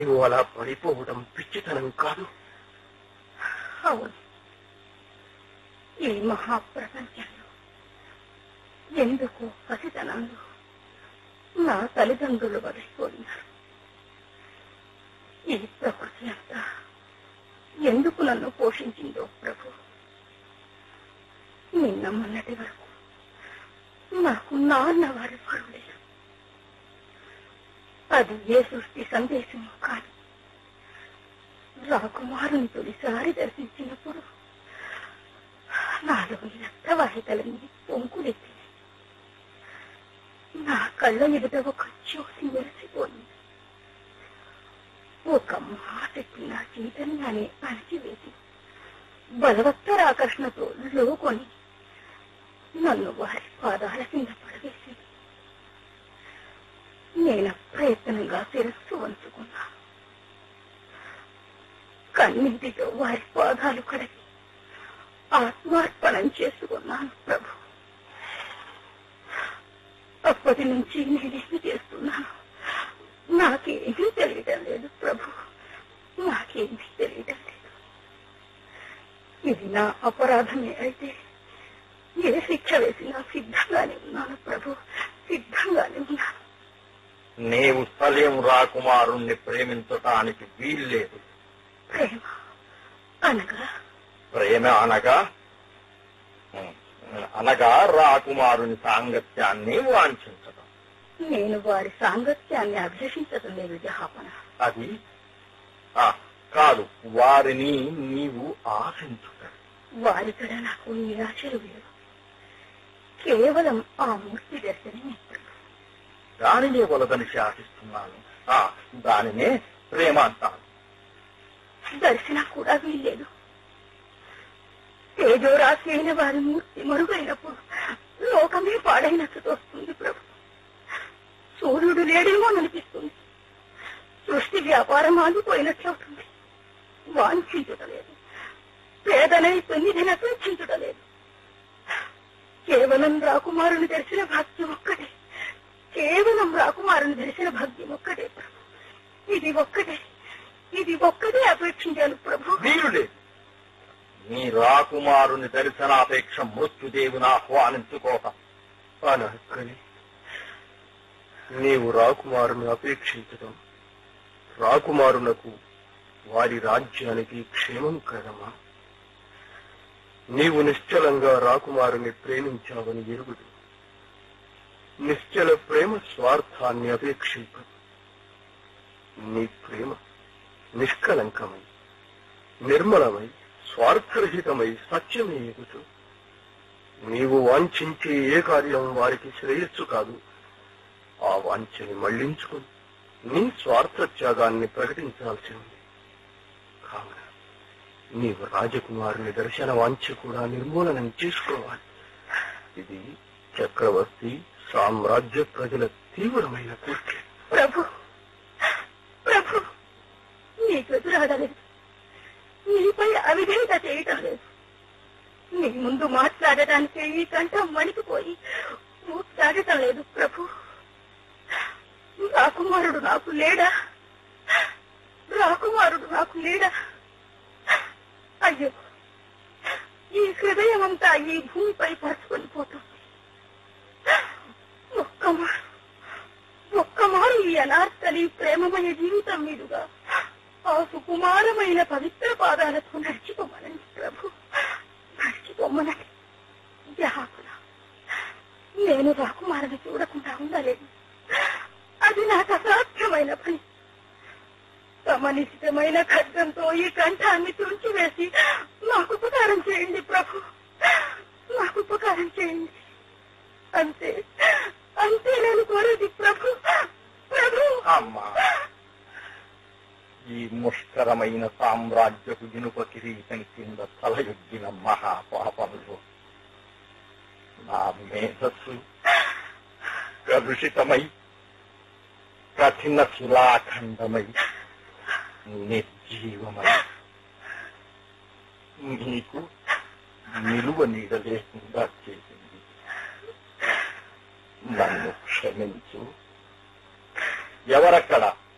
నువ్వు అలా పడిపోవడం పిచ్చితనం కాదు. అవును, ఈ మహాప్రపంచంలో ఎందుకో పసితనంలో నా తల్లిదండ్రులు వదిలిపోయినారు. ఈ ప్రకృతి అంతా ఎందుకు నన్ను పోషించిందో ప్రభు. నిన్న మొన్నటి వరకు నాకు నాన్న వారి పరులేదు. అది ఏ సృష్టి సందేశమో కాదు. రాకుమారుని తొలిసారి దర్శించినప్పుడు నాలో రక్తవాహికలన్నీ పొంకులెత్తి నా కళ్ళ ఎదుట ఒక జ్యోతి మెరిసిపోయింది. ఒక మహాశక్తి నా చైతన్యాన్ని అణచివేసి బలవత్తర ఆకర్షణతో లోకొని నన్ను వారి పాదాల కింద పడవేసింది. నేను ప్రయత్నంగా శిరస్సు వంచుకున్నాను. కన్నీటితో వారి పాదాలు కడిగి ఆత్మార్పణం చేసుకున్నాను ప్రభు. అప్పటి నుంచి నేనేమి చేస్తున్నాను నాకేమీ తెలియటం లేదు ప్రభు, నాకేమీ తెలియటం లేదు. ఇది నా అపరాధమే అయితే ఏ శిక్ష వేసినా సిద్ధంగానే ఉన్నాను ప్రభు, సిద్ధంగానే ఉన్నాను. నీవు సలేం రాకుమారుణ్ణి ప్రేమించటానికి వీల్లేదు. ప్రేమ అనగా ప్రేమ అనగా అనగా రాకుమారుని సాంగత్యాన్ని వాంఛించటం. నేను వారి సాంగత్యాన్ని అభ్యసించటం లేదు జహాపన. అది కాదు, వారిని నీవు ఆశించుట. వారికడ నాకు నిరాశలు లేవు. కేవలం ఆ మూర్తి దర్శనమే. దానినే వలదని శాసిస్తున్నాను. దానినే ప్రేమ అంటాను. దర్శనం కూడా వీల్లేదు. తేజోరాశి అయిన వారి మూర్తి మరుగైనప్పుడు లోకమే పాడైనట్టు తోస్తుంది ప్రభు. సూర్యుడు లేడేమో అనిపిస్తుంది. సృష్టి వ్యాపారం ఆగిపోయినట్లవుతుంది. వాంఛించుటలేదు. పేదనై తొమ్మిదినట్టు చించుటలేదు. కేవలం రాకుమారుని దర్శన భాగ్యం ఒక్కటే, కేవలం రాకుమారుని దర్శన భాగ్యం ఒక్కటే ప్రభు. ఇది ఒక్కటే అపేక్షించాను ప్రభు. వీరులే, నీ రాకుమారుని దర్శనాపేక్ష మృత్యుదేవుని ఆహ్వానించుకోక అనక్కని నీవు రాకుమారుని అపేక్షించడం రాకుమారునకు వారి రాజ్యానికి క్షేమం కదమా? నీవు నిశ్చలంగా రాకుమారుని ప్రేమించావని ఎరుగుదు. నిశ్చల ప్రేమ స్వార్థాన్ని అపేక్షింపదు. నీ ప్రేమ నిష్కలంకమై నిర్మలమై స్వార్థరహితమై సత్యమే ఎగుతూ నీవు వాంఛించే ఏ కార్యం వారికి శ్రేయస్సు కాదు. ఆ వాంఛని మళ్లించుకుని నీ స్వార్థ త్యాగాన్ని ప్రకటించాల్సి ఉంది. కావున నీవు రాజకుమారుని దర్శన వాంఛ కూడా నిర్మూలనం చేసుకోవాలి. ఇది చక్రవర్తి సామ్రాజ్య ప్రజల తీవ్రమైన కోరిక. ప్రభు ప్రభు నీకు ఎదురాడలేదు. నీపై అవిధేయత చేయటం లేదు. నీ ముందు మాట్లాడటానికి ఈ కంఠం వణికిపోయి మాట్లాడటం లేదు ప్రభు. రాకుమారుడు నాకు లేడా? రాకుమారుడు నాకు లేడా? అయ్యో, ఈ హృదయం అంతా ఈ భూమిపై పరుచుకొని పోతుంది. ఒక్కమారు ఈ అనార్కలి ప్రేమమయ జీవితం మీదుగా ఆ సుకుమారమైన పవిత్ర పాదాలతో నడిచిపోమనండి ప్రభు, నడిచిపోమనండి. జహాపున, నేను రాకుమారుని చూడకుండా ఉండలేదు. అది నాకు అసాధ్యమైన పని. తమ నిశ్చితమైన ఖడ్గంతో ఈ కంఠాన్ని తుంచివేసి నాకు ఉపకారం చేయండి ప్రభు, నాకు ఉపకారం చేయండి. అంతే అంతే నేను కోరేది ప్రభు. ప్రభు అమ్మా, ఈ ముష్కరమైన సామ్రాజ్యపు ఇనుప కిరీటం కింద తలయొగ్గిన మహాపాపంలో నా మేధస్సు కలుషితమై కఠిన శిలాఖండమై నిర్జీవమై నీకు నిలువ నీడ లేకుండా చేసింది. నన్ను క్షమించు. ఎవరక్కడ?